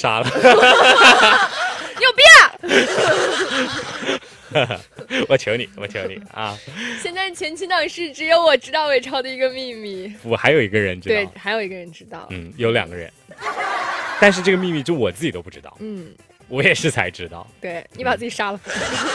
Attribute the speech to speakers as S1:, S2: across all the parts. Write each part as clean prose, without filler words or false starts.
S1: 杀了。
S2: 有病！
S1: 我求你啊！
S2: 现在前期档是只有我知道伟超的一个秘密，
S1: 我还有一个人知道，
S2: 对，还有一个人知道，
S1: 有2个人，但是这个秘密就我自己都不知道，我也是才知道。
S2: 对，你把自己杀了。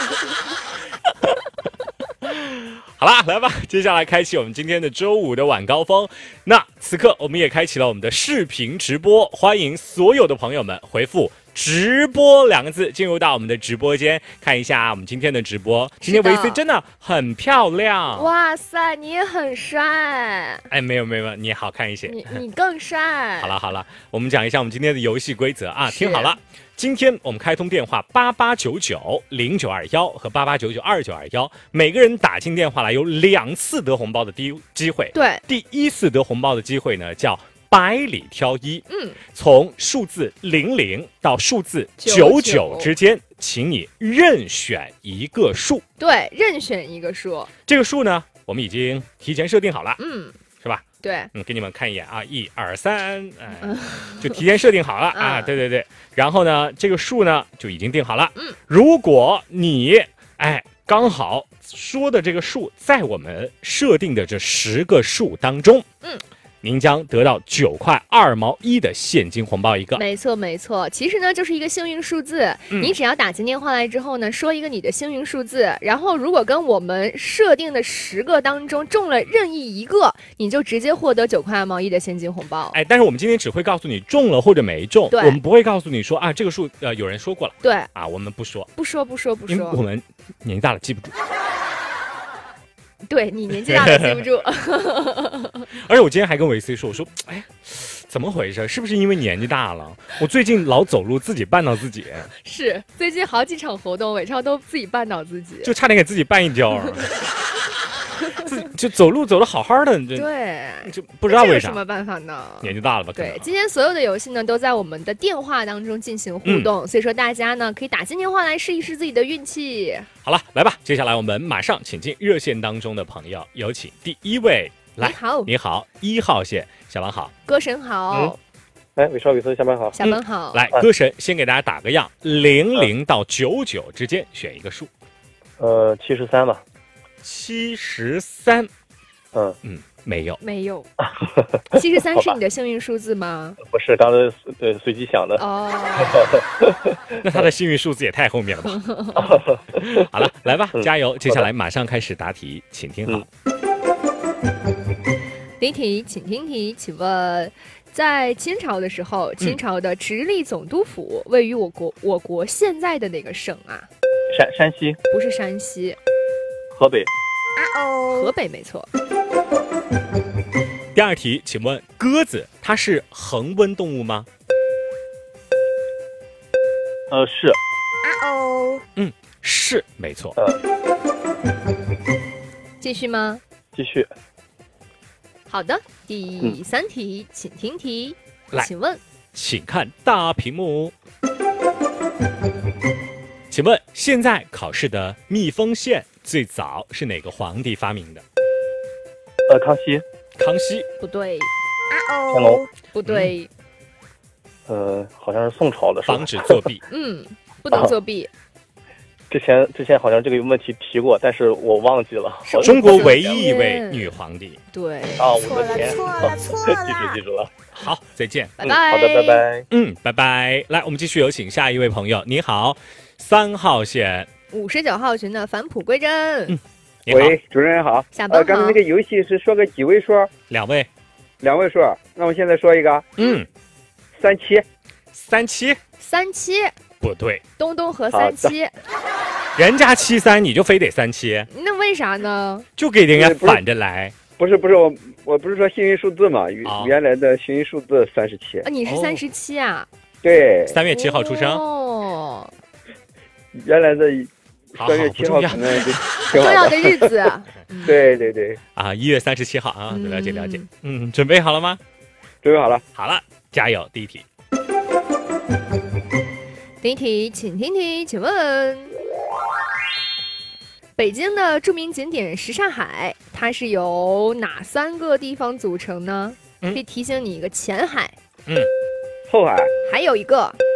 S1: 好啦，来吧，接下来开启我们今天的周五的晚高峰。那此刻我们也开启了我们的视频直播，欢迎所有的朋友们回复直播2个字进入到我们的直播间，看一下我们今天的直播。今天维 C 真的很漂亮，
S2: 哇塞，你也很帅。
S1: 哎，没有，你好看一些，
S2: 你更帅。
S1: 好了，我们讲一下我们今天的游戏规则啊，听好了。今天我们开通电话88990921和88992921，每个人打进电话来有2次得红包的机会。
S2: 对，
S1: 第1次得红包的机会呢叫百里挑一，从数字00到数字99之间，请你任选一个数。
S2: 对，任选一个数。这
S1: 个数呢，我们已经提前设定好了，是吧？
S2: 对，
S1: 给你们看一眼啊，1、2、3，就提前设定好了啊，对。然后呢，这个数呢就已经定好了。如果你刚好说的这个数在我们设定的这10个数当中，您将得到9块2毛1的现金红包一个。
S2: 没错，其实呢就是一个幸运数字，你只要打进电话来之后呢，说一个你的幸运数字，然后如果跟我们设定的10个当中中了任意一个，你就直接获得9块2毛1的现金红包。
S1: 但是我们今天只会告诉你中了或者没中，我们不会告诉你说啊这个数有人说过了，
S2: 对
S1: 啊，我们不说，
S2: 因
S1: 为我们年纪大了记不住。
S2: 对，你年纪大了记不住。
S1: 而且我今天还跟维 C 说，我说怎么回事？是不是因为年纪大了？我最近老走路自己绊倒自己。
S2: 是，最近好几场活动，伟超都自己绊倒自己，
S1: 就差点给自己绊一跤。就走路走得好好的，
S2: 对，
S1: 就不知道为啥。
S2: 有什么办法呢？
S1: 年纪大了吧？
S2: 对，今天所有的游戏呢都在我们的电话当中进行互动，所以说大家呢可以打进电话来试一试自己的运气。
S1: 好了，来吧，接下来我们马上请进热线当中的朋友，有请第1位。来，你好，1号线，小王好，
S2: 歌神好。
S3: 伟少宇森，下班好，
S2: 下班好。
S1: 来，歌神先给大家打个样，00到99之间选一个数。
S3: 73吧。
S1: 73。没有。
S2: 73是你的幸运数字吗？
S3: 不是，刚才随机想的。
S2: 哦。
S1: 那他的幸运数字也太后面了吧？好了，来吧，加油！接下来马上开始答题，请听好。
S2: 第一题，请听题，请问，在清朝的时候，清朝的直隶总督府位于我国现在的哪个省啊？
S3: 山西？
S2: 不是山西。
S3: 河北？
S2: 河北没错。
S1: 第2题，请问鸽子它是恒温动物吗？
S3: 是。
S1: 是没错。
S2: 继续吗？
S3: 继续。
S2: 好的，第3题，请听题。请问，
S1: 请看大屏幕。请问，现在考试的密封线最早是哪个皇帝发明的？
S3: 康熙。
S1: 康熙
S2: 不对。
S3: 乾隆
S2: 不对。
S3: 好像是宋朝的，
S1: 防止作弊。
S2: 不能作弊。
S3: 之前好像这个问题提过，但是我忘记了。
S1: 中国唯一一位女皇帝。
S2: 对。
S3: 我的天，记住了。
S1: 好，再见。
S2: 拜拜。
S3: 好的，拜拜。
S1: 拜拜。来，我们继续有请下一位朋友。你好，3号线
S2: 59号群的返璞归真。
S4: 喂，主持人好。
S2: 下班好。
S4: 刚才那个游戏是说个几位数
S1: ？2位。
S4: 2位数。那我现在说一个。
S1: 37。不对。
S2: 东东和37。
S1: 人家73，你就非得37？
S2: 那为啥呢？
S1: 就给人家反着来。
S4: 不是，我不是说幸运数字嘛？原来的幸运数字37。
S2: 你是37啊？
S4: 对。
S1: 3月7号出生。
S4: 原来的3月7号可能就挺好
S2: 重要的日子。
S4: 对。
S1: 1月37号啊，了解。准备好了吗？
S4: 准备好了。
S1: 好了，加油！第1题。
S2: 第1题，请听题，请问，北京的著名景点什刹海，它是由哪3个地方组成呢？可以提醒你一个：前海，
S4: 后海，
S2: 还有一个